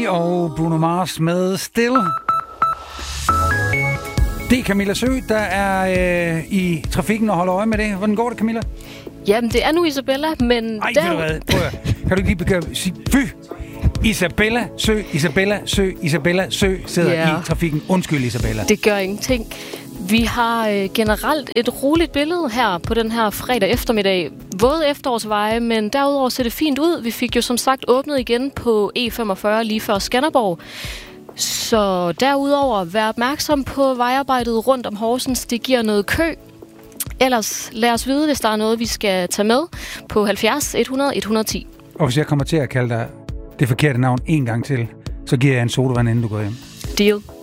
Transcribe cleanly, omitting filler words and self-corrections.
og Bruno Mars med Still. Det er Camilla Sø, der er i trafikken og holder øje med det. Hvordan går det, Camilla? Jamen, det er nu Isabella, men... Ej, ved du hvad? Prøv at, kan du ikke lige sige fy? Isabella Sø, Isabella Sø, Isabella Sø sidder i trafikken. Undskyld, Isabella. Det gør ingenting. Vi har generelt et roligt billede her på den her fredag eftermiddag. Våde efterårsveje, men derudover ser det fint ud. Vi fik jo som sagt åbnet igen på E45 lige før Skanderborg. Så derudover, vær opmærksom på vejarbejdet rundt om Horsens. Det giver noget kø. Ellers lad os vide, hvis der er noget, vi skal tage med på 70 100 110. Og hvis jeg kommer til at kalde dig det forkerte navn en gang til, så giver jeg en sodavand, inden du går hjem. Deal.